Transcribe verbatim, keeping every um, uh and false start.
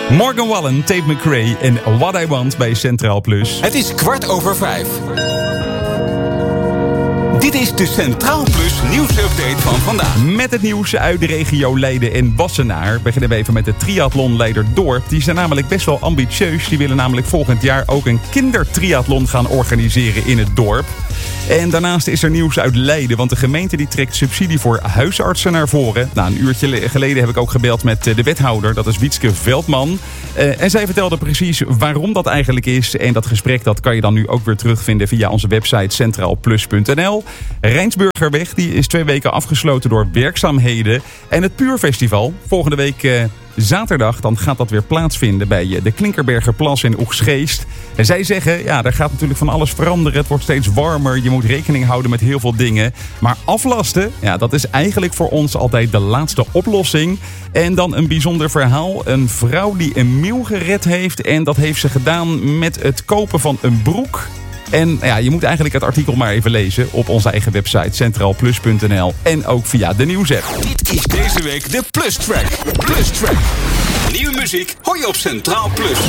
Morgan Wallen, Tate McRae en What I Want bij Centraal Plus. Het is kwart over vijf. Dit is de Centraal Plus nieuwsupdate van vandaag. Met het nieuws uit de regio Leiden en Wassenaar beginnen we even met de triathlonleider Dorp. Die zijn namelijk best wel ambitieus. Die willen namelijk volgend jaar ook een kindertriathlon gaan organiseren in het dorp. En daarnaast is er nieuws uit Leiden, want de gemeente die trekt subsidie voor huisartsen naar voren. Nou, een uurtje geleden heb ik ook gebeld met de wethouder, dat is Wietske Veldman. Uh, en zij vertelde precies waarom dat eigenlijk is. En dat gesprek dat kan je dan nu ook weer terugvinden via onze website centraal plus punt n l. Rijnsburgerweg die is twee weken afgesloten door werkzaamheden. En het Puurfestival, volgende week Uh, zaterdag, dan gaat dat weer plaatsvinden bij de Klinkerbergerplas in Oegstgeest. En zij zeggen, ja, daar gaat natuurlijk van alles veranderen. Het wordt steeds warmer, je moet rekening houden met heel veel dingen. Maar aflasten, ja, dat is eigenlijk voor ons altijd de laatste oplossing. En dan een bijzonder verhaal. Een vrouw die een meeuw gered heeft. En dat heeft ze gedaan met het kopen van een broek. En ja, je moet eigenlijk het artikel maar even lezen op onze eigen website centraal plus punt n l en ook via de nieuwsapp. Dit is deze week de Plus Track. Plus Track. Nieuwe muziek hoor je op Centraal Plus.